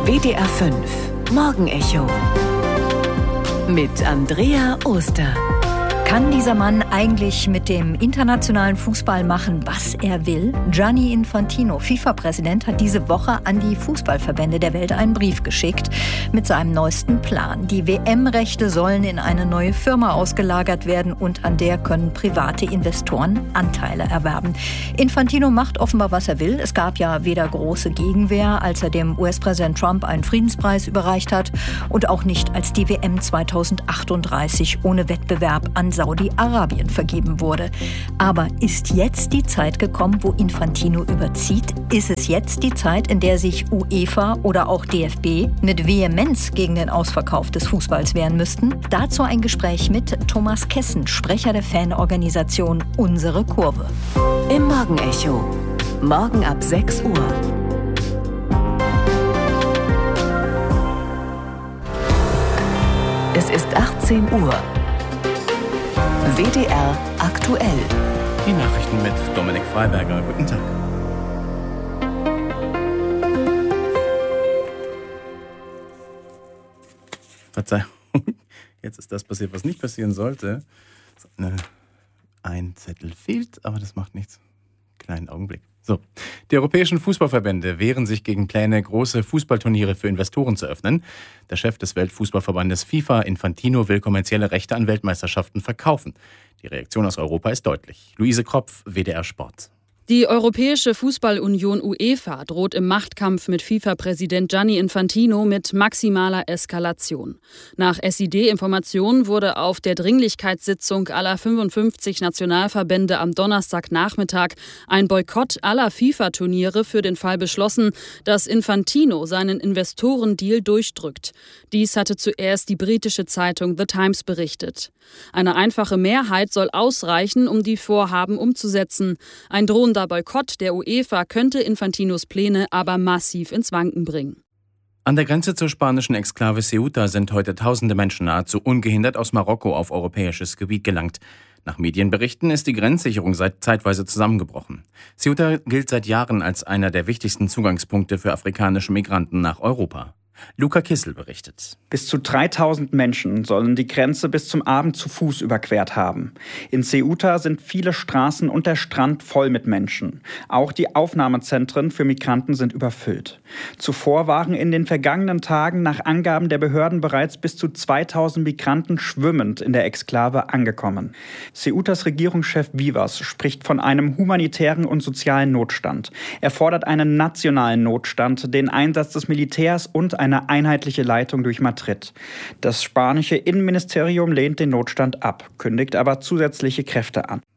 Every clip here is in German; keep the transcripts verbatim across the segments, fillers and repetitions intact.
W D R fünf Morgenecho mit Andrea Oster. Kann dieser Mann eigentlich mit dem internationalen Fußball machen, was er will? Gianni Infantino, FIFA-Präsident, hat diese Woche an die Fußballverbände der Welt einen Brief geschickt mit seinem neuesten Plan. Die W M-Rechte sollen in eine neue Firma ausgelagert werden und an der können private Investoren Anteile erwerben. Infantino macht offenbar, was er will. Es gab ja weder große Gegenwehr, als er dem U S-Präsident Trump einen Friedenspreis überreicht hat, und auch nicht, als die W M zweitausendachtunddreißig ohne Wettbewerb an Saudi-Arabien vergeben wurde. Aber ist jetzt die Zeit gekommen, wo Infantino überzieht? Ist es jetzt die Zeit, in der sich UEFA oder auch D F B mit Vehemenz gegen den Ausverkauf des Fußballs wehren müssten? Dazu ein Gespräch mit Thomas Kessen, Sprecher der Fanorganisation Unsere Kurve. Im Morgenecho. Morgen ab sechs Uhr. Es ist achtzehn Uhr. W D R aktuell. Die Nachrichten mit Dominik Freiberger. Guten Tag. Verzeihung, jetzt ist das passiert, was nicht passieren sollte. Ein Zettel fehlt, aber das macht nichts. Kleinen Augenblick. So, die europäischen Fußballverbände wehren sich gegen Pläne, große Fußballturniere für Investoren zu öffnen. Der Chef des Weltfußballverbandes FIFA, Infantino, will kommerzielle Rechte an Weltmeisterschaften verkaufen. Die Reaktion aus Europa ist deutlich. Luise Kropf, W D R Sport. Die Europäische Fußballunion UEFA droht im Machtkampf mit FIFA-Präsident Gianni Infantino mit maximaler Eskalation. Nach S I D-Informationen wurde auf der Dringlichkeitssitzung aller fünfundfünfzig Nationalverbände am Donnerstagnachmittag ein Boykott aller FIFA-Turniere für den Fall beschlossen, dass Infantino seinen Investorendeal durchdrückt. Dies hatte zuerst die britische Zeitung The Times berichtet. Eine einfache Mehrheit soll ausreichen, um die Vorhaben umzusetzen. Ein drohender Boykott der UEFA könnte Infantinos Pläne aber massiv ins Wanken bringen. An der Grenze zur spanischen Exklave Ceuta sind heute tausende Menschen nahezu ungehindert aus Marokko auf europäisches Gebiet gelangt. Nach Medienberichten ist die Grenzsicherung seit zeitweise zusammengebrochen. Ceuta gilt seit Jahren als einer der wichtigsten Zugangspunkte für afrikanische Migranten nach Europa. Luca Kissel berichtet. Bis zu dreitausend Menschen sollen die Grenze bis zum Abend zu Fuß überquert haben. In Ceuta sind viele Straßen und der Strand voll mit Menschen. Auch die Aufnahmezentren für Migranten sind überfüllt. Zuvor waren in den vergangenen Tagen nach Angaben der Behörden bereits bis zu zweitausend Migranten schwimmend in der Exklave angekommen. Ceutas Regierungschef Vivas spricht von einem humanitären und sozialen Notstand. Er fordert einen nationalen Notstand, den Einsatz des Militärs und eine eine einheitliche Leitung durch Madrid. Das spanische Innenministerium lehnt den Notstand ab, kündigt aber zusätzliche Kräfte an.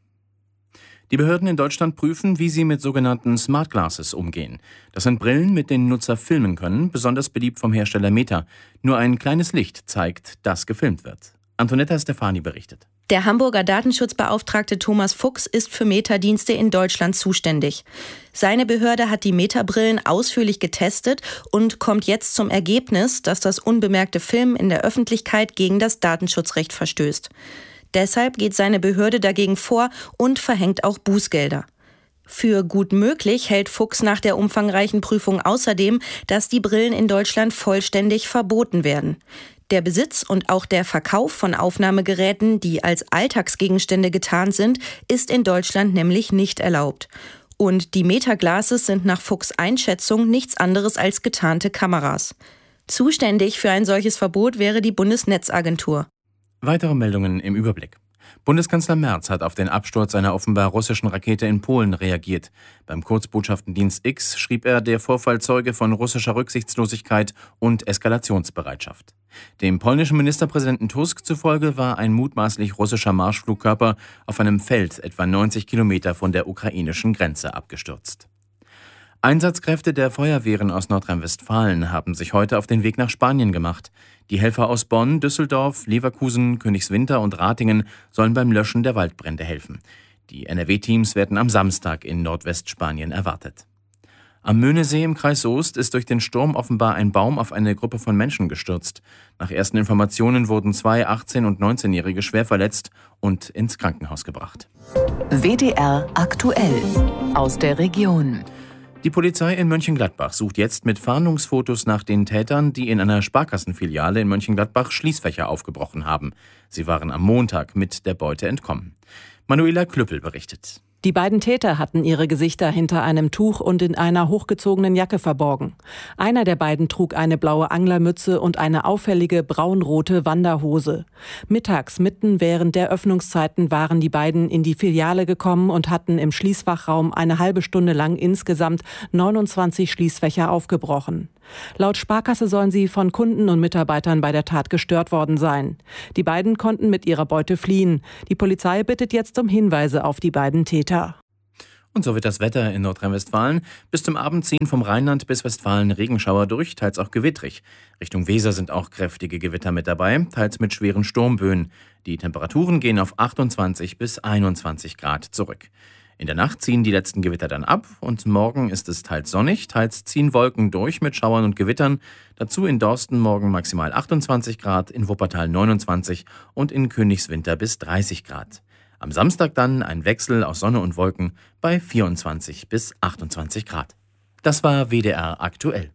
Die Behörden in Deutschland prüfen, wie sie mit sogenannten Smart Glasses umgehen. Das sind Brillen, mit denen Nutzer filmen können, besonders beliebt vom Hersteller Meta. Nur ein kleines Licht zeigt, dass gefilmt wird. Antonetta Stefani berichtet. Der Hamburger Datenschutzbeauftragte Thomas Fuchs ist für Meta-Dienste in Deutschland zuständig. Seine Behörde hat die Meta-Brillen ausführlich getestet und kommt jetzt zum Ergebnis, dass das unbemerkte Filmen in der Öffentlichkeit gegen das Datenschutzrecht verstößt. Deshalb geht seine Behörde dagegen vor und verhängt auch Bußgelder. Für gut möglich hält Fuchs nach der umfangreichen Prüfung außerdem, dass die Brillen in Deutschland vollständig verboten werden. Der Besitz und auch der Verkauf von Aufnahmegeräten, die als Alltagsgegenstände getarnt sind, ist in Deutschland nämlich nicht erlaubt. Und die Meta-Glasses sind nach Fuchs' Einschätzung nichts anderes als getarnte Kameras. Zuständig für ein solches Verbot wäre die Bundesnetzagentur. Weitere Meldungen im Überblick. Bundeskanzler Merz hat auf den Absturz einer offenbar russischen Rakete in Polen reagiert. Beim Kurzbotschaftendienst X schrieb er, der Vorfall zeuge von russischer Rücksichtslosigkeit und Eskalationsbereitschaft. Dem polnischen Ministerpräsidenten Tusk zufolge war ein mutmaßlich russischer Marschflugkörper auf einem Feld etwa neunzig Kilometer von der ukrainischen Grenze abgestürzt. Einsatzkräfte der Feuerwehren aus Nordrhein-Westfalen haben sich heute auf den Weg nach Spanien gemacht. Die Helfer aus Bonn, Düsseldorf, Leverkusen, Königswinter und Ratingen sollen beim Löschen der Waldbrände helfen. Die N R W-Teams werden am Samstag in Nordwestspanien erwartet. Am Möhnesee im Kreis Soest ist durch den Sturm offenbar ein Baum auf eine Gruppe von Menschen gestürzt. Nach ersten Informationen wurden zwei achtzehn- und neunzehnjährige schwer verletzt und ins Krankenhaus gebracht. W D R aktuell aus der Region. Die Polizei in Mönchengladbach sucht jetzt mit Fahndungsfotos nach den Tätern, die in einer Sparkassenfiliale in Mönchengladbach Schließfächer aufgebrochen haben. Sie waren am Montag mit der Beute entkommen. Manuela Klüppel berichtet. Die beiden Täter hatten ihre Gesichter hinter einem Tuch und in einer hochgezogenen Jacke verborgen. Einer der beiden trug eine blaue Anglermütze und eine auffällige braunrote Wanderhose. Mittags, mitten während der Öffnungszeiten, waren die beiden in die Filiale gekommen und hatten im Schließfachraum eine halbe Stunde lang insgesamt neunundzwanzig Schließfächer aufgebrochen. Laut Sparkasse sollen sie von Kunden und Mitarbeitern bei der Tat gestört worden sein. Die beiden konnten mit ihrer Beute fliehen. Die Polizei bittet jetzt um Hinweise auf die beiden Täter. Und so wird das Wetter in Nordrhein-Westfalen. Bis zum Abend ziehen vom Rheinland bis Westfalen Regenschauer durch, teils auch gewittrig. Richtung Weser sind auch kräftige Gewitter mit dabei, teils mit schweren Sturmböen. Die Temperaturen gehen auf achtundzwanzig bis einundzwanzig Grad zurück. In der Nacht ziehen die letzten Gewitter dann ab und morgen ist es teils sonnig, teils ziehen Wolken durch mit Schauern und Gewittern. Dazu in Dorsten morgen maximal achtundzwanzig Grad, in Wuppertal neunundzwanzig und in Königswinter bis dreißig Grad. Am Samstag dann ein Wechsel aus Sonne und Wolken bei vierundzwanzig bis achtundzwanzig Grad. Das war W D R aktuell.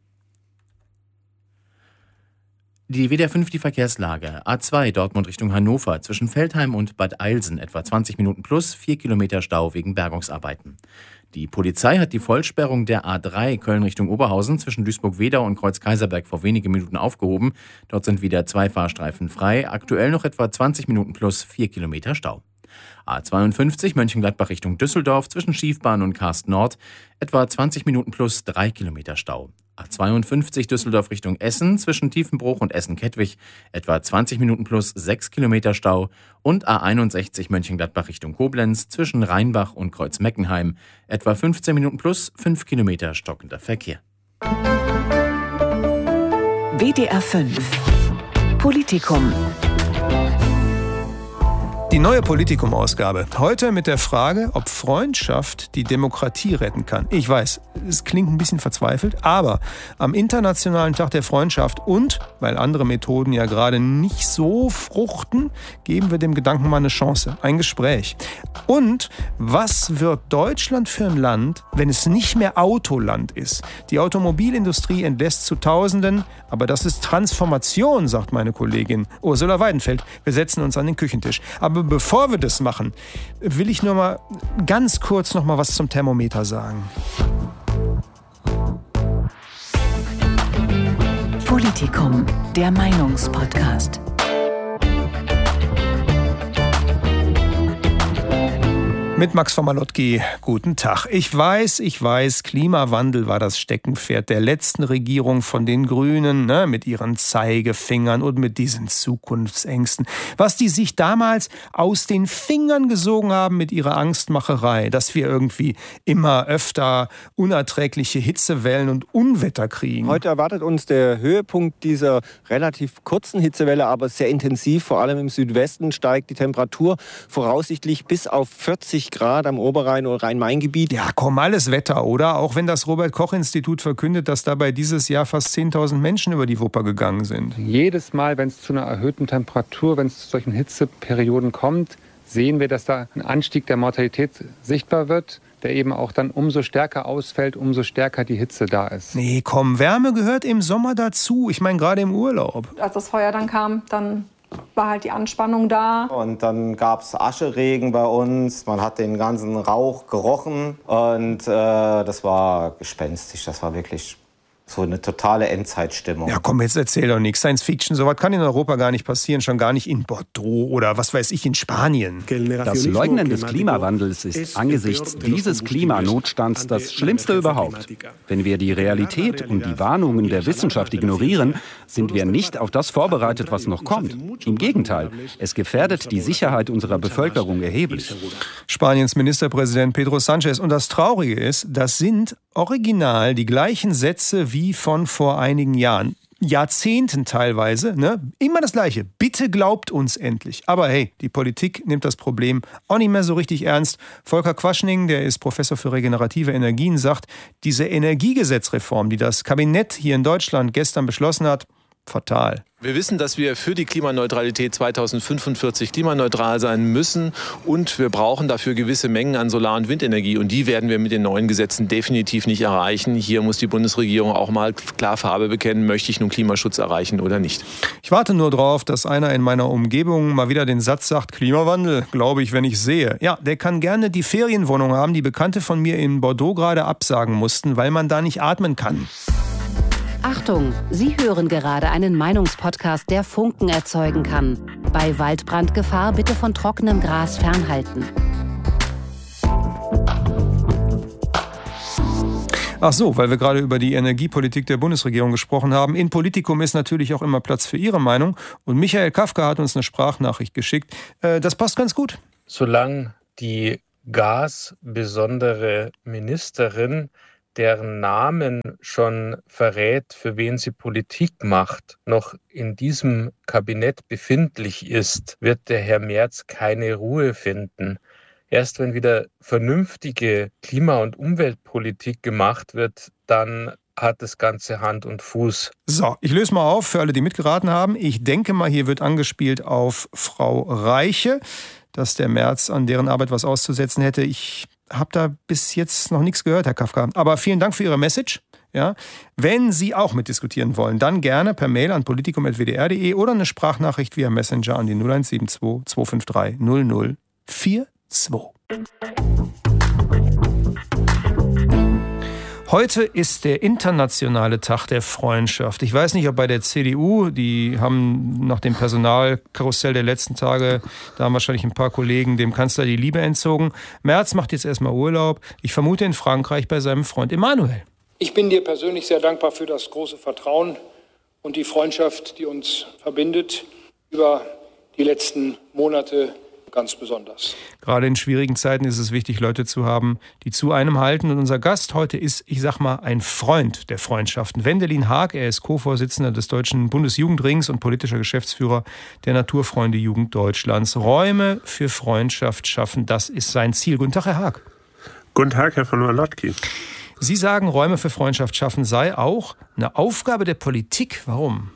Die W D R fünf, die Verkehrslage. A zwei Dortmund Richtung Hannover zwischen Veltheim und Bad Eilsen etwa zwanzig Minuten plus, vier Kilometer Stau wegen Bergungsarbeiten. Die Polizei hat die Vollsperrung der A drei Köln Richtung Oberhausen zwischen Duisburg-Wedau und Kreuz-Kaiserberg vor wenigen Minuten aufgehoben. Dort sind wieder zwei Fahrstreifen frei. Aktuell noch etwa zwanzig Minuten plus, vier Kilometer Stau. A zweiundfünfzig Mönchengladbach Richtung Düsseldorf zwischen Schiefbahn und Karst Nord etwa zwanzig Minuten plus, drei Kilometer Stau. A zweiundfünfzig Düsseldorf Richtung Essen zwischen Tiefenbruch und Essen-Kettwig etwa zwanzig Minuten plus, sechs Kilometer Stau und A einundsechzig Mönchengladbach Richtung Koblenz zwischen Rheinbach und Kreuz-Meckenheim etwa fünfzehn Minuten plus, fünf Kilometer stockender Verkehr. W D R fünf Politikum. Die neue Politikum-Ausgabe. Heute mit der Frage, ob Freundschaft die Demokratie retten kann. Ich weiß, es klingt ein bisschen verzweifelt, aber am Internationalen Tag der Freundschaft und, weil andere Methoden ja gerade nicht so fruchten, geben wir dem Gedanken mal eine Chance, ein Gespräch. Und was wird Deutschland für ein Land, wenn es nicht mehr Autoland ist? Die Automobilindustrie entlässt zu Tausenden, aber das ist Transformation, sagt meine Kollegin Ursula Weidenfeld. Wir setzen uns an den Küchentisch. Aber bevor wir das machen, will ich nur mal ganz kurz noch mal was zum Thermometer sagen. Politikum, der Meinungspodcast. Mit Max von Malotki, guten Tag. Ich weiß, ich weiß, Klimawandel war das Steckenpferd der letzten Regierung von den Grünen, ne, mit ihren Zeigefingern und mit diesen Zukunftsängsten. Was die sich damals aus den Fingern gesogen haben mit ihrer Angstmacherei, dass wir irgendwie immer öfter unerträgliche Hitzewellen und Unwetter kriegen. Heute erwartet uns der Höhepunkt dieser relativ kurzen Hitzewelle, aber sehr intensiv. Vor allem im Südwesten steigt die Temperatur voraussichtlich bis auf vierzig Grad am Oberrhein- oder Rhein-Main-Gebiet. Ja, komm, alles Wetter, oder? Auch wenn das Robert-Koch-Institut verkündet, dass dabei dieses Jahr fast zehntausend Menschen über die Wupper gegangen sind. Jedes Mal, wenn es zu einer erhöhten Temperatur, wenn es zu solchen Hitzeperioden kommt, sehen wir, dass da ein Anstieg der Mortalität sichtbar wird, der eben auch dann umso stärker ausfällt, umso stärker die Hitze da ist. Nee, komm, Wärme gehört im Sommer dazu. Ich meine, gerade im Urlaub. Als das Feuer dann kam, dann war halt die Anspannung da. Und dann gab es Ascheregen bei uns. Man hat den ganzen Rauch gerochen. Und äh, das war gespenstisch. Das war wirklich so eine totale Endzeitstimmung. Ja, komm, jetzt erzähl doch nichts. Science Fiction, sowas kann in Europa gar nicht passieren. Schon gar nicht in Bordeaux oder was weiß ich, in Spanien. Das Leugnen des Klimawandels ist angesichts dieses Klimanotstands das Schlimmste überhaupt. Wenn wir die Realität und die Warnungen der Wissenschaft ignorieren, sind wir nicht auf das vorbereitet, was noch kommt. Im Gegenteil, es gefährdet die Sicherheit unserer Bevölkerung erheblich. Spaniens Ministerpräsident Pedro Sánchez. Und das Traurige ist, das sind original die gleichen Sätze wie von vor einigen Jahren. Jahrzehnten teilweise, ne? Immer das Gleiche. Bitte glaubt uns endlich. Aber hey, die Politik nimmt das Problem auch nicht mehr so richtig ernst. Volker Quaschning, der ist Professor für regenerative Energien, sagt, diese Energiegesetzreform, die das Kabinett hier in Deutschland gestern beschlossen hat, fatal. Wir wissen, dass wir für die Klimaneutralität zweitausendfünfundvierzig klimaneutral sein müssen und wir brauchen dafür gewisse Mengen an Solar- und Windenergie und die werden wir mit den neuen Gesetzen definitiv nicht erreichen. Hier muss die Bundesregierung auch mal klar Farbe bekennen, möchte ich nun Klimaschutz erreichen oder nicht. Ich warte nur drauf, dass einer in meiner Umgebung mal wieder den Satz sagt, Klimawandel, glaube ich, wenn ich sehe. Ja, der kann gerne die Ferienwohnung haben, die Bekannte von mir in Bordeaux gerade absagen mussten, weil man da nicht atmen kann. Achtung, Sie hören gerade einen Meinungspodcast, der Funken erzeugen kann. Bei Waldbrandgefahr bitte von trockenem Gras fernhalten. Ach so, weil wir gerade über die Energiepolitik der Bundesregierung gesprochen haben. In Politikum ist natürlich auch immer Platz für Ihre Meinung. Und Michael Kafka hat uns eine Sprachnachricht geschickt. Äh, das passt ganz gut. Solange die gasbesondere Ministerin, deren Namen schon verrät, für wen sie Politik macht, noch in diesem Kabinett befindlich ist, wird der Herr Merz keine Ruhe finden. Erst wenn wieder vernünftige Klima- und Umweltpolitik gemacht wird, dann hat das Ganze Hand und Fuß. So, ich löse mal auf für alle, die mitgeraten haben. Ich denke mal, hier wird angespielt auf Frau Reiche, dass der Merz an deren Arbeit was auszusetzen hätte. Ich habe da bis jetzt noch nichts gehört, Herr Kafka. Aber vielen Dank für Ihre Message. Ja, wenn Sie auch mitdiskutieren wollen, dann gerne per Mail an politikum punkt w d r punkt d e oder eine Sprachnachricht via Messenger an die null eins sieben zwei zwei fünf drei null null vier zwei. Heute ist der internationale Tag der Freundschaft. Ich weiß nicht, ob bei der C D U, die haben nach dem Personalkarussell der letzten Tage, da haben wahrscheinlich ein paar Kollegen dem Kanzler die Liebe entzogen. Merz macht jetzt erstmal Urlaub. Ich vermute in Frankreich bei seinem Freund Emmanuel. Ich bin dir persönlich sehr dankbar für das große Vertrauen und die Freundschaft, die uns verbindet, über die letzten Monate ganz besonders. Gerade in schwierigen Zeiten ist es wichtig, Leute zu haben, die zu einem halten. Und unser Gast heute ist, ich sag mal, ein Freund der Freundschaften. Wendelin Haag, er ist Co-Vorsitzender des Deutschen Bundesjugendrings und politischer Geschäftsführer der Naturfreunde Jugend Deutschlands. Räume für Freundschaft schaffen, das ist sein Ziel. Guten Tag, Herr Haag. Guten Tag, Herr von Malotki. Sie sagen, Räume für Freundschaft schaffen sei auch eine Aufgabe der Politik. Warum?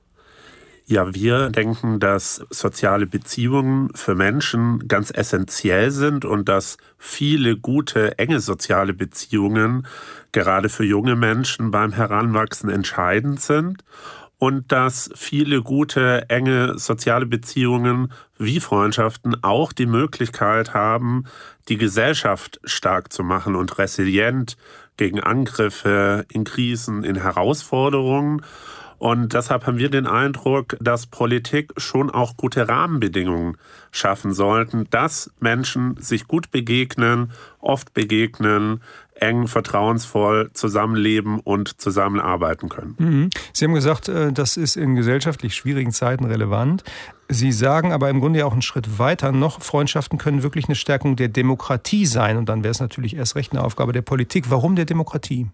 Ja, wir denken, dass soziale Beziehungen für Menschen ganz essentiell sind und dass viele gute, enge soziale Beziehungen gerade für junge Menschen beim Heranwachsen entscheidend sind und dass viele gute, enge soziale Beziehungen wie Freundschaften auch die Möglichkeit haben, die Gesellschaft stark zu machen und resilient gegen Angriffe in Krisen, in Herausforderungen. Und deshalb haben wir den Eindruck, dass Politik schon auch gute Rahmenbedingungen schaffen sollten, dass Menschen sich gut begegnen, oft begegnen, eng, vertrauensvoll zusammenleben und zusammenarbeiten können. Mhm. Sie haben gesagt, das ist in gesellschaftlich schwierigen Zeiten relevant. Sie sagen aber im Grunde ja auch einen Schritt weiter noch, Freundschaften können wirklich eine Stärkung der Demokratie sein. Und dann wäre es natürlich erst recht eine Aufgabe der Politik. Warum der Demokratie?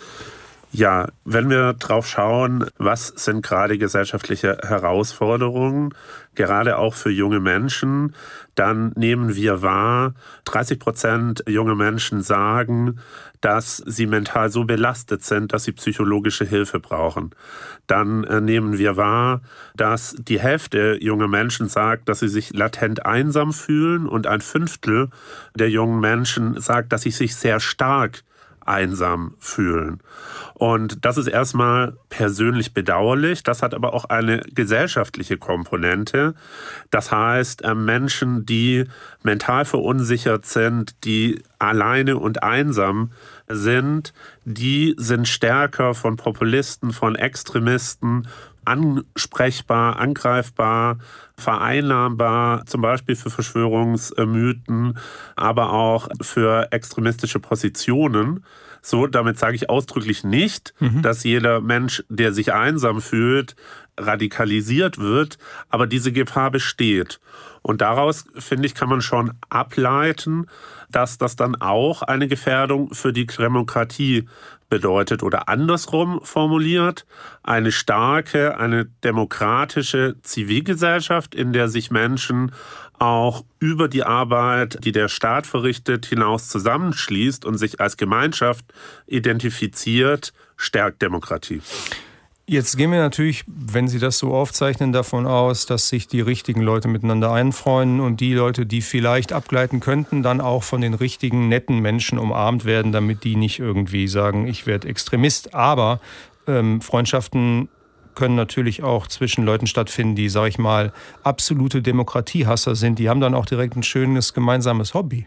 Ja, wenn wir drauf schauen, was sind gerade gesellschaftliche Herausforderungen, gerade auch für junge Menschen, dann nehmen wir wahr, dreißig Prozent junge Menschen sagen, dass sie mental so belastet sind, dass sie psychologische Hilfe brauchen. Dann äh, nehmen wir wahr, dass die Hälfte junger Menschen sagt, dass sie sich latent einsam fühlen und ein Fünftel der jungen Menschen sagt, dass sie sich sehr stark einsam fühlen. Und das ist erstmal persönlich bedauerlich. Das hat aber auch eine gesellschaftliche Komponente. Das heißt, Menschen, die mental verunsichert sind, die alleine und einsam sind, die sind stärker von Populisten, von Extremisten ansprechbar, angreifbar, vereinnahmbar, zum Beispiel für Verschwörungsmythen, aber auch für extremistische Positionen. So, damit sage ich ausdrücklich nicht, mhm. dass jeder Mensch, der sich einsam fühlt, radikalisiert wird, aber diese Gefahr besteht. Und daraus, finde ich, kann man schon ableiten, dass das dann auch eine Gefährdung für die Demokratie bedeutet oder andersrum formuliert, eine starke, eine demokratische Zivilgesellschaft, in der sich Menschen auch über die Arbeit, die der Staat verrichtet, hinaus zusammenschließt und sich als Gemeinschaft identifiziert, stärkt Demokratie. Jetzt gehen wir natürlich, wenn Sie das so aufzeichnen, davon aus, dass sich die richtigen Leute miteinander einfreunden und die Leute, die vielleicht abgleiten könnten, dann auch von den richtigen, netten Menschen umarmt werden, damit die nicht irgendwie sagen, ich werde Extremist. Aber ähm, Freundschaften können natürlich auch zwischen Leuten stattfinden, die, sage ich mal, absolute Demokratiehasser sind. Die haben dann auch direkt ein schönes gemeinsames Hobby.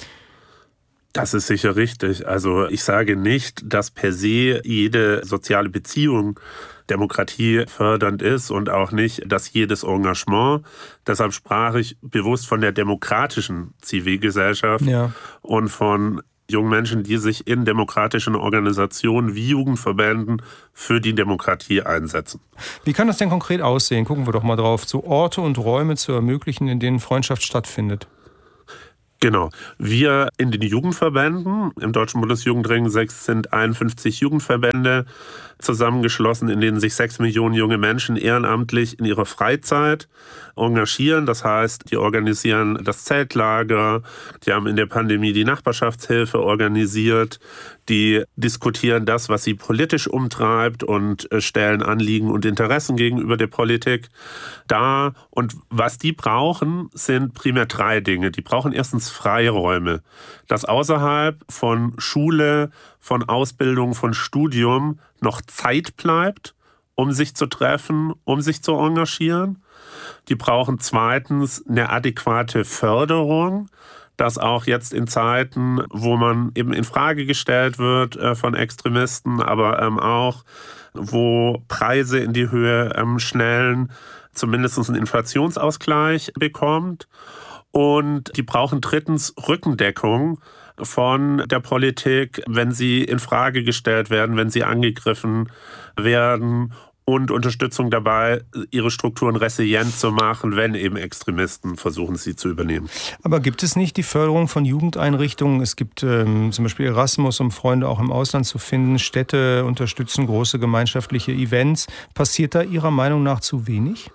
Das ist sicher richtig. Also ich sage nicht, dass per se jede soziale Beziehung demokratiefördernd ist und auch nicht, dass jedes Engagement. Deshalb sprach ich bewusst von der demokratischen Zivilgesellschaft ja. und von jungen Menschen, die sich in demokratischen Organisationen wie Jugendverbänden für die Demokratie einsetzen. Wie kann das denn konkret aussehen? Gucken wir doch mal drauf. So Orte und Räume zu ermöglichen, in denen Freundschaft stattfindet. Genau. Wir in den Jugendverbänden, im Deutschen Bundesjugendring sechs sind einundfünfzig Jugendverbände zusammengeschlossen, in denen sich sechs Millionen junge Menschen ehrenamtlich in ihrer Freizeit engagieren. Das heißt, die organisieren das Zeltlager, die haben in der Pandemie die Nachbarschaftshilfe organisiert, die diskutieren das, was sie politisch umtreibt und stellen Anliegen und Interessen gegenüber der Politik dar. Und was die brauchen, sind primär drei Dinge. Die brauchen erstens Freiräume, dass außerhalb von Schule, von Ausbildung, von Studium noch Zeit bleibt, um sich zu treffen, um sich zu engagieren. Die brauchen zweitens eine adäquate Förderung, dass auch jetzt in Zeiten, wo man eben in Frage gestellt wird äh, von Extremisten, aber ähm, auch, wo Preise in die Höhe ähm, schnellen, zumindest einen Inflationsausgleich bekommt. Und die brauchen drittens Rückendeckung von der Politik, wenn sie in Frage gestellt werden, wenn sie angegriffen werden, und Unterstützung dabei, ihre Strukturen resilient zu machen, wenn eben Extremisten versuchen, sie zu übernehmen. Aber gibt es nicht die Förderung von Jugendeinrichtungen? Es gibt ähm, zum Beispiel Erasmus, um Freunde auch im Ausland zu finden. Städte unterstützen große gemeinschaftliche Events. Passiert da Ihrer Meinung nach zu wenig?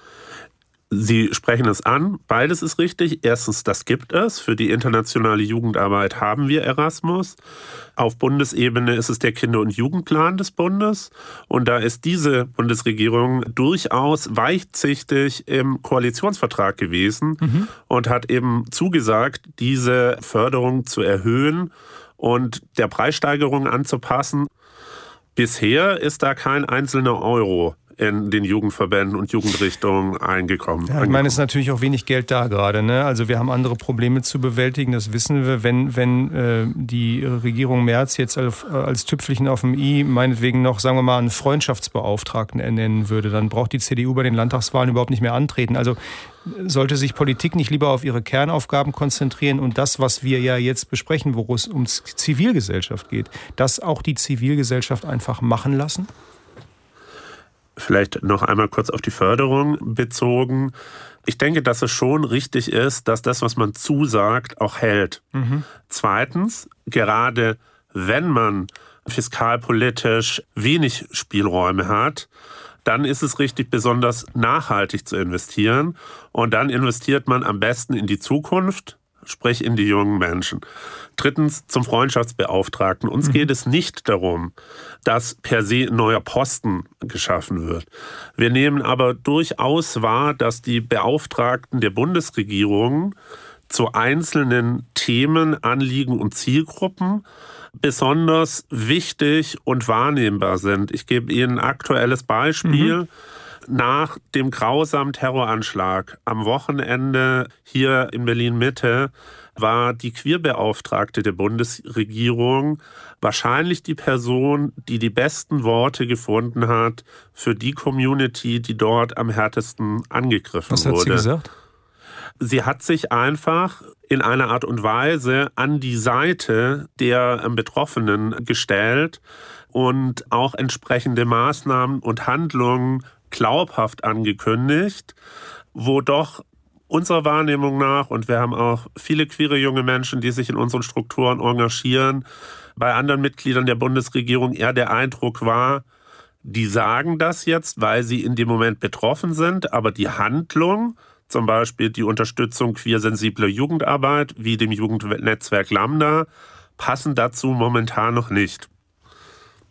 Sie sprechen es an. Beides ist richtig. Erstens, das gibt es. Für die internationale Jugendarbeit haben wir Erasmus. Auf Bundesebene ist es der Kinder- und Jugendplan des Bundes. Und da ist diese Bundesregierung durchaus weitsichtig im Koalitionsvertrag gewesen mhm. und hat eben zugesagt, diese Förderung zu erhöhen und der Preissteigerung anzupassen. Bisher ist da kein einzelner Euro in den Jugendverbänden und Jugendrichtungen eingekommen. Ja, ich meine, es ist natürlich auch wenig Geld da gerade. Ne? Also wir haben andere Probleme zu bewältigen, das wissen wir. Wenn, wenn äh, die Regierung Merz jetzt als, als Tüpfelchen auf dem i meinetwegen noch, sagen wir mal, einen Freundschaftsbeauftragten ernennen würde, dann braucht die C D U bei den Landtagswahlen überhaupt nicht mehr antreten. Also sollte sich Politik nicht lieber auf ihre Kernaufgaben konzentrieren und das, was wir ja jetzt besprechen, worum es um Zivilgesellschaft geht, das auch die Zivilgesellschaft einfach machen lassen? Vielleicht noch einmal kurz auf die Förderung bezogen. Ich denke, dass es schon richtig ist, dass das, was man zusagt, auch hält. Mhm. Zweitens, gerade wenn man fiskalpolitisch wenig Spielräume hat, dann ist es richtig, besonders nachhaltig zu investieren. Und dann investiert man am besten in die Zukunft, sprich in die jungen Menschen. Drittens zum Freundschaftsbeauftragten. Uns mhm. geht es nicht darum, dass per se ein neuer Posten geschaffen wird. Wir nehmen aber durchaus wahr, dass die Beauftragten der Bundesregierung zu einzelnen Themen, Anliegen und Zielgruppen besonders wichtig und wahrnehmbar sind. Ich gebe Ihnen ein aktuelles Beispiel. Mhm. Nach dem grausamen Terroranschlag am Wochenende hier in Berlin-Mitte war die Queerbeauftragte der Bundesregierung wahrscheinlich die Person, die die besten Worte gefunden hat für die Community, die dort am härtesten angegriffen wurde. Was hat sie gesagt? Sie hat sich einfach in einer Art und Weise an die Seite der Betroffenen gestellt und auch entsprechende Maßnahmen und Handlungen glaubhaft angekündigt, wo doch unserer Wahrnehmung nach, und wir haben auch viele queere junge Menschen, die sich in unseren Strukturen engagieren, bei anderen Mitgliedern der Bundesregierung eher der Eindruck war, die sagen das jetzt, weil sie in dem Moment betroffen sind, aber die Handlung, zum Beispiel die Unterstützung queersensibler Jugendarbeit wie dem Jugendnetzwerk Lambda, passen dazu momentan noch nicht.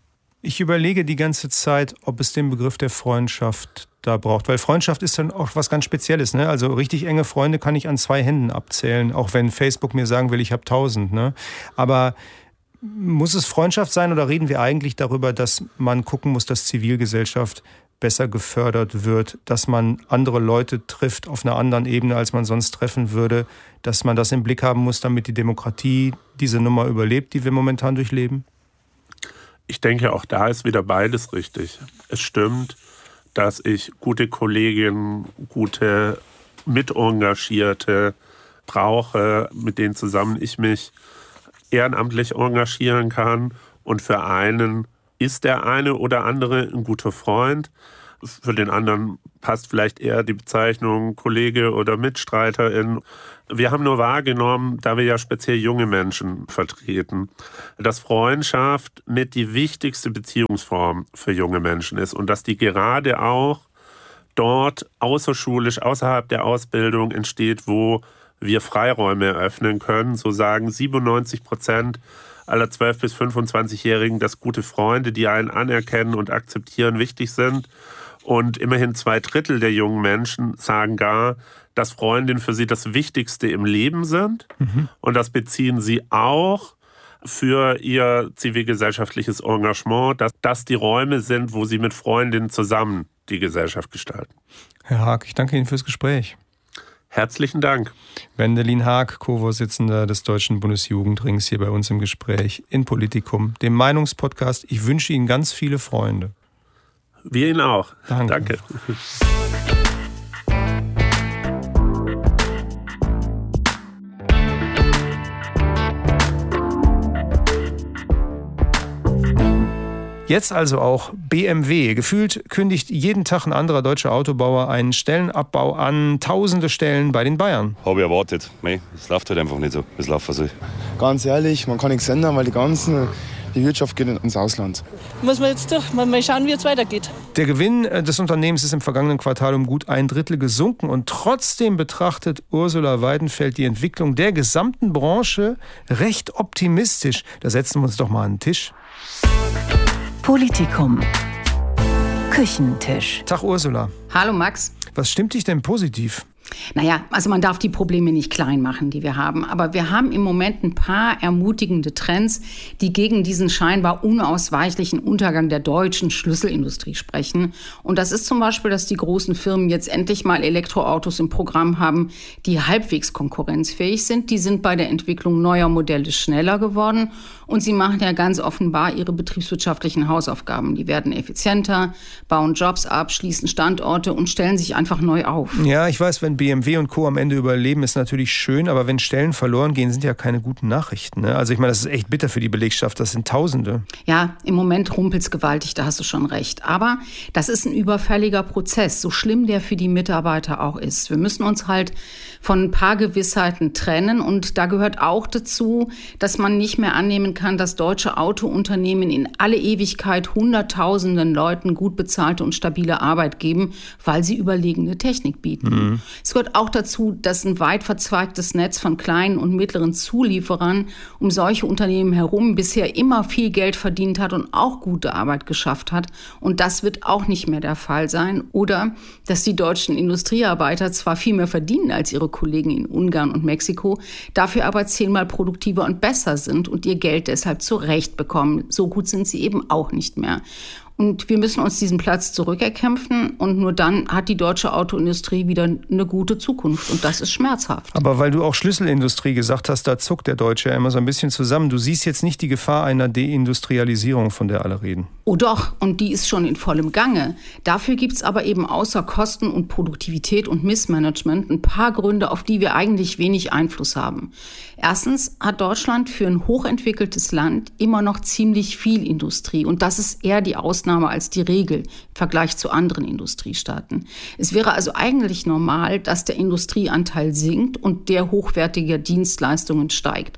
Ich überlege die ganze Zeit, ob es den Begriff der Freundschaft da braucht. Weil Freundschaft ist dann auch was ganz Spezielles. Ne? Also richtig enge Freunde kann ich an zwei Händen abzählen, auch wenn Facebook mir sagen will, ich habe tausend. Ne? Aber muss es Freundschaft sein oder reden wir eigentlich darüber, dass man gucken muss, dass Zivilgesellschaft besser gefördert wird, dass man andere Leute trifft auf einer anderen Ebene, als man sonst treffen würde, dass man das im Blick haben muss, damit die Demokratie diese Nummer überlebt, die wir momentan durchleben? Ich denke, auch da ist wieder beides richtig. Es stimmt, dass ich gute Kolleginnen, gute Mitengagierte brauche, mit denen zusammen ich mich ehrenamtlich engagieren kann. Und für einen ist der eine oder andere ein guter Freund. Für den anderen passt vielleicht eher die Bezeichnung Kollege oder Mitstreiterin. Wir haben nur wahrgenommen, da wir ja speziell junge Menschen vertreten, dass Freundschaft mit die wichtigste Beziehungsform für junge Menschen ist und dass die gerade auch dort außerschulisch, außerhalb der Ausbildung entsteht, wo wir Freiräume eröffnen können. So sagen siebenundneunzig Prozent aller zwölf- bis fünfundzwanzigjährigen, dass gute Freunde, die einen anerkennen und akzeptieren, wichtig sind. Und immerhin zwei Drittel der jungen Menschen sagen gar, dass Freundinnen für sie das Wichtigste im Leben sind. Mhm. Und das beziehen sie auch für ihr zivilgesellschaftliches Engagement, dass das die Räume sind, wo sie mit Freundinnen zusammen die Gesellschaft gestalten. Herr Haag, ich danke Ihnen fürs Gespräch. Herzlichen Dank. Wendelin Haag, Co-Vorsitzender des Deutschen Bundesjugendrings, hier bei uns im Gespräch in Politikum, dem Meinungspodcast. Ich wünsche Ihnen ganz viele Freunde. Wir Ihnen auch. Danke. Danke. Jetzt also auch B M W. Gefühlt kündigt jeden Tag ein anderer deutscher Autobauer einen Stellenabbau an. Tausende Stellen bei den Bayern. Habe ich erwartet. Es läuft halt einfach nicht so, wie es laufen soll. Ganz ehrlich, man kann nichts ändern, weil die ganzen, die Wirtschaft geht ins Ausland. Muss man jetzt durch, mal schauen, wie es weitergeht. Der Gewinn des Unternehmens ist im vergangenen Quartal um gut ein Drittel gesunken. Und trotzdem betrachtet Ursula Weidenfeld die Entwicklung der gesamten Branche recht optimistisch. Da setzen wir uns doch mal an den Tisch. Politikum. Küchentisch. Tag Ursula. Hallo Max. Was stimmt dich denn positiv? Naja, also man darf die Probleme nicht klein machen, die wir haben. Aber wir haben im Moment ein paar ermutigende Trends, die gegen diesen scheinbar unausweichlichen Untergang der deutschen Schlüsselindustrie sprechen. Und das ist zum Beispiel, dass die großen Firmen jetzt endlich mal Elektroautos im Programm haben, die halbwegs konkurrenzfähig sind. Die sind bei der Entwicklung neuer Modelle schneller geworden. Und sie machen ja ganz offenbar ihre betriebswirtschaftlichen Hausaufgaben. Die werden effizienter, bauen Jobs ab, schließen Standorte und stellen sich einfach neu auf. Ja, ich weiß, wenn B M W und Co. am Ende überleben, ist natürlich schön, aber wenn Stellen verloren gehen, sind ja keine guten Nachrichten. Ne? Also ich meine, das ist echt bitter für die Belegschaft, das sind Tausende. Ja, im Moment rumpelt's gewaltig, da hast du schon recht. Aber das ist ein überfälliger Prozess, so schlimm der für die Mitarbeiter auch ist. Wir müssen uns halt von ein paar Gewissheiten trennen und da gehört auch dazu, dass man nicht mehr annehmen kann, dass deutsche Autounternehmen in alle Ewigkeit hunderttausenden Leuten gut bezahlte und stabile Arbeit geben, weil sie überlegene Technik bieten. Mhm. Es gehört auch dazu, dass ein weit verzweigtes Netz von kleinen und mittleren Zulieferern um solche Unternehmen herum bisher immer viel Geld verdient hat und auch gute Arbeit geschafft hat. Und das wird auch nicht mehr der Fall sein. Oder dass die deutschen Industriearbeiter zwar viel mehr verdienen als ihre Kollegen in Ungarn und Mexiko, dafür aber zehnmal produktiver und besser sind und ihr Geld deshalb zurecht bekommen. So gut sind sie eben auch nicht mehr. Und wir müssen uns diesen Platz zurückerkämpfen und nur dann hat die deutsche Autoindustrie wieder eine gute Zukunft und das ist schmerzhaft. Aber weil du auch Schlüsselindustrie gesagt hast, da zuckt der Deutsche ja immer so ein bisschen zusammen. Du siehst jetzt nicht die Gefahr einer Deindustrialisierung, von der alle reden. Oh doch, und die ist schon in vollem Gange. Dafür gibt's aber eben außer Kosten und Produktivität und Missmanagement ein paar Gründe, auf die wir eigentlich wenig Einfluss haben. Erstens hat Deutschland für ein hochentwickeltes Land immer noch ziemlich viel Industrie und das ist eher die Ausnahme als die Regel im Vergleich zu anderen Industriestaaten. Es wäre also eigentlich normal, dass der Industrieanteil sinkt und der hochwertiger Dienstleistungen steigt.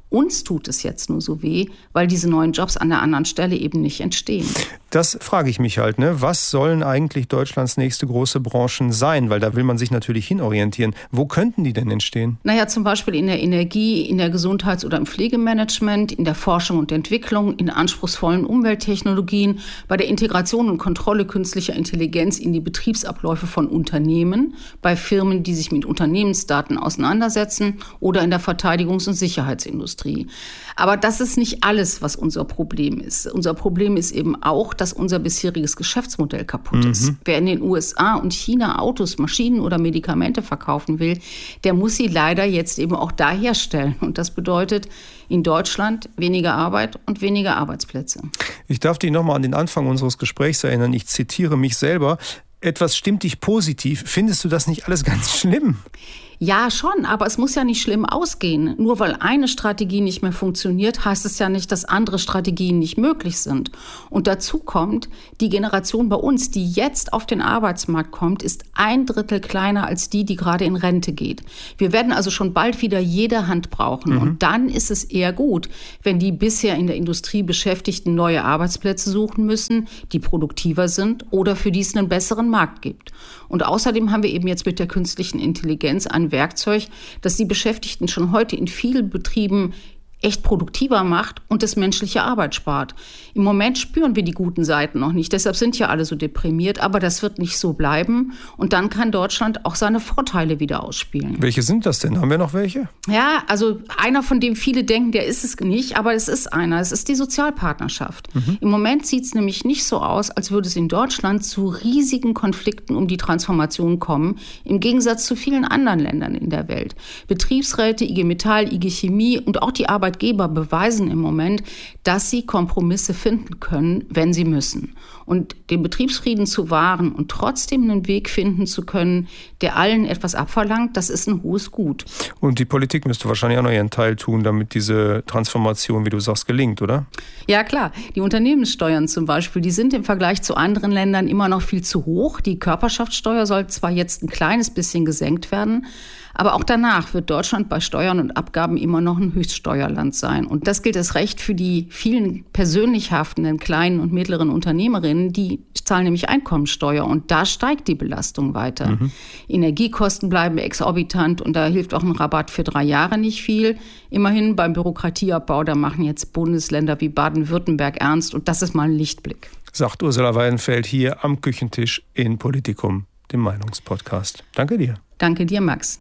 Uns tut es jetzt nur so weh, weil diese neuen Jobs an der anderen Stelle eben nicht entstehen. Das frage ich mich halt, ne? Was sollen eigentlich Deutschlands nächste große Branchen sein? Weil da will man sich natürlich hinorientieren. Wo könnten die denn entstehen? Naja, zum Beispiel in der Energie, in der Gesundheits- oder im Pflegemanagement, in der Forschung und Entwicklung, in anspruchsvollen Umwelttechnologien, bei der Integration und Kontrolle künstlicher Intelligenz in die Betriebsabläufe von Unternehmen, bei Firmen, die sich mit Unternehmensdaten auseinandersetzen oder in der Verteidigungs- und Sicherheitsindustrie. Aber das ist nicht alles, was unser Problem ist. Unser Problem ist eben auch, dass unser bisheriges Geschäftsmodell kaputt mhm. ist. Wer in den U S A und China Autos, Maschinen oder Medikamente verkaufen will, der muss sie leider jetzt eben auch da herstellen. Und das bedeutet in Deutschland weniger Arbeit und weniger Arbeitsplätze. Ich darf dich nochmal an den Anfang unseres Gesprächs erinnern. Ich zitiere mich selber. Etwas stimmt dich positiv. Findest du das nicht alles ganz schlimm? Ja, schon, aber es muss ja nicht schlimm ausgehen. Nur weil eine Strategie nicht mehr funktioniert, heißt es ja nicht, dass andere Strategien nicht möglich sind. Und dazu kommt, die Generation bei uns, die jetzt auf den Arbeitsmarkt kommt, ist ein Drittel kleiner als die, die gerade in Rente geht. Wir werden also schon bald wieder jede Hand brauchen. Mhm. Und dann ist es eher gut, wenn die bisher in der Industrie Beschäftigten neue Arbeitsplätze suchen müssen, die produktiver sind oder für die es einen besseren Markt gibt. Und außerdem haben wir eben jetzt mit der künstlichen Intelligenz ein Werkzeug, das die Beschäftigten schon heute in vielen Betrieben echt produktiver macht und das menschliche Arbeit spart. Im Moment spüren wir die guten Seiten noch nicht, deshalb sind ja alle so deprimiert, aber das wird nicht so bleiben und dann kann Deutschland auch seine Vorteile wieder ausspielen. Welche sind das denn? Haben wir noch welche? Ja, also einer, von dem viele denken, der ist es nicht, aber es ist einer, es ist die Sozialpartnerschaft. Mhm. Im Moment sieht es nämlich nicht so aus, als würde es in Deutschland zu riesigen Konflikten um die Transformation kommen, im Gegensatz zu vielen anderen Ländern in der Welt. Betriebsräte, I G Metall, I G Chemie und auch die Arbeit Arbeitgeber beweisen im Moment, dass sie Kompromisse finden können, wenn sie müssen. Und den Betriebsfrieden zu wahren und trotzdem einen Weg finden zu können, der allen etwas abverlangt, das ist ein hohes Gut. Und die Politik müsste wahrscheinlich auch noch ihren Teil tun, damit diese Transformation, wie du sagst, gelingt, oder? Ja, klar. Die Unternehmenssteuern zum Beispiel, die sind im Vergleich zu anderen Ländern immer noch viel zu hoch. Die Körperschaftssteuer soll zwar jetzt ein kleines bisschen gesenkt werden, aber auch danach wird Deutschland bei Steuern und Abgaben immer noch ein Höchststeuerland sein. Und das gilt erst recht für die vielen persönlich haftenden kleinen und mittleren Unternehmerinnen, die zahlen nämlich Einkommensteuer und da steigt die Belastung weiter. Mhm. Energiekosten bleiben exorbitant und da hilft auch ein Rabatt für drei Jahre nicht viel. Immerhin beim Bürokratieabbau, da machen jetzt Bundesländer wie Baden-Württemberg ernst und das ist mal ein Lichtblick. Sagt Ursula Weidenfeld hier am Küchentisch in Politikum, dem Meinungspodcast. Danke dir. Danke dir, Max.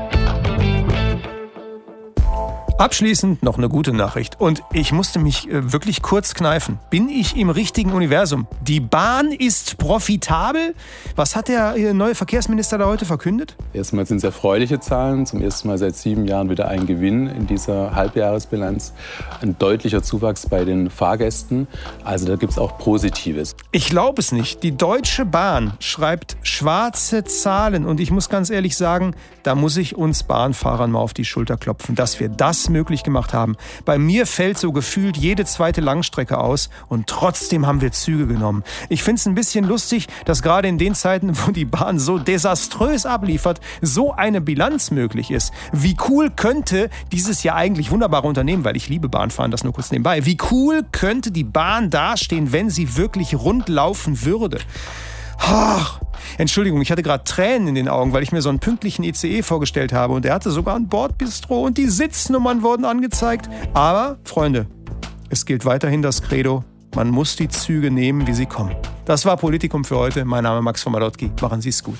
Abschließend noch eine gute Nachricht. Und ich musste mich äh, wirklich kurz kneifen. Bin ich im richtigen Universum? Die Bahn ist profitabel? Was hat der äh, neue Verkehrsminister da heute verkündet? Erstmal sind es erfreuliche Zahlen. Zum ersten Mal seit sieben Jahren wieder ein Gewinn in dieser Halbjahresbilanz. Ein deutlicher Zuwachs bei den Fahrgästen. Also da gibt es auch Positives. Ich glaube es nicht. Die Deutsche Bahn schreibt schwarze Zahlen. Und ich muss ganz ehrlich sagen, da muss ich uns Bahnfahrern mal auf die Schulter klopfen, dass wir das möglich gemacht haben. Bei mir fällt so gefühlt jede zweite Langstrecke aus und trotzdem haben wir Züge genommen. Ich finde es ein bisschen lustig, dass gerade in den Zeiten, wo die Bahn so desaströs abliefert, so eine Bilanz möglich ist. Wie cool könnte dieses ja eigentlich wunderbare Unternehmen, weil ich liebe Bahnfahren, das nur kurz nebenbei, wie cool könnte die Bahn dastehen, wenn sie wirklich rund laufen würde? Ach, Entschuldigung, ich hatte gerade Tränen in den Augen, weil ich mir so einen pünktlichen I C E vorgestellt habe und er hatte sogar ein Bordbistro und die Sitznummern wurden angezeigt. Aber, Freunde, es gilt weiterhin das Credo, man muss die Züge nehmen, wie sie kommen. Das war Politikum für heute. Mein Name ist Max von Malotki. Machen Sie es gut.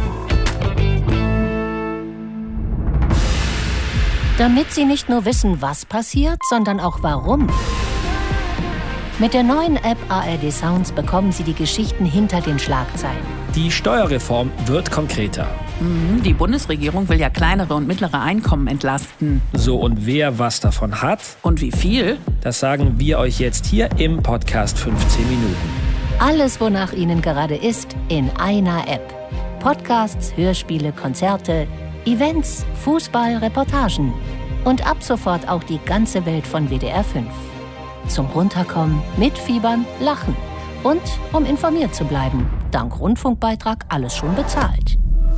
Damit Sie nicht nur wissen, was passiert, sondern auch warum. Mit der neuen App A R D Sounds bekommen Sie die Geschichten hinter den Schlagzeilen. Die Steuerreform wird konkreter. Mhm, die Bundesregierung will ja kleinere und mittlere Einkommen entlasten. So, und wer was davon hat? Und wie viel? Das sagen wir euch jetzt hier im Podcast fünfzehn Minuten. Alles, wonach Ihnen gerade ist, in einer App. Podcasts, Hörspiele, Konzerte, Events, Fußball, Reportagen. Und ab sofort auch die ganze Welt von W D R fünf. Zum Runterkommen, mitfiebern, lachen. Und um informiert zu bleiben. Dank Rundfunkbeitrag alles schon bezahlt.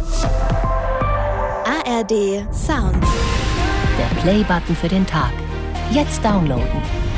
A R D Sound. Der Play-Button für den Tag. Jetzt downloaden.